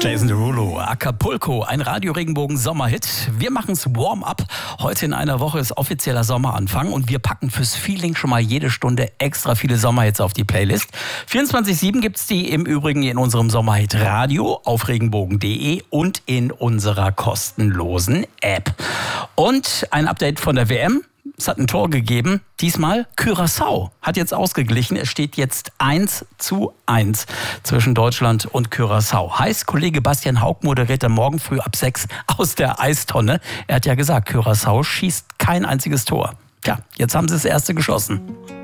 Jason Derulo, Acapulco, ein Radio-Regenbogen-Sommerhit. Wir machen's Warm-up. Heute in einer Woche ist offizieller Sommeranfang und wir packen fürs Feeling schon mal jede Stunde extra viele Sommerhits auf die Playlist. 24/7 gibt's die im Übrigen in unserem Sommerhit Radio auf regenbogen.de und in unserer kostenlosen App. Und ein Update von der WM. Es hat ein Tor gegeben. Diesmal Curaçao hat jetzt ausgeglichen. Es steht jetzt 1:1 zwischen Deutschland und Curaçao. Heißt, Kollege Bastian Haug moderiert am Morgen früh ab 6 aus der Eistonne. Er hat ja gesagt, Curaçao schießt kein einziges Tor. Tja, jetzt haben sie das erste geschossen.